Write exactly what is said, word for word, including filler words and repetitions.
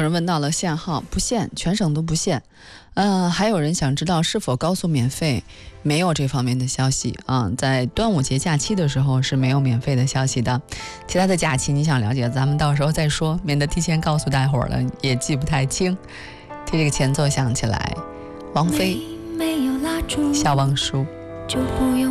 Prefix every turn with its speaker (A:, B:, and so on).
A: 有人问到了限号，不限，全省都不限。呃，还有人想知道是否高速免费，没有这方面的消息啊。在端午节假期的时候是没有免费的消息的，其他的假期你想了解，咱们到时候再说，免得提前告诉大伙儿了也记不太清。听这个前奏响起来，王菲《小王书》。就不用